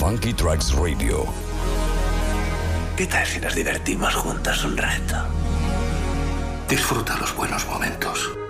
Funky Tracks Radio. ¿Qué tal si nos divertimos juntos un rato? Disfruta los buenos momentos.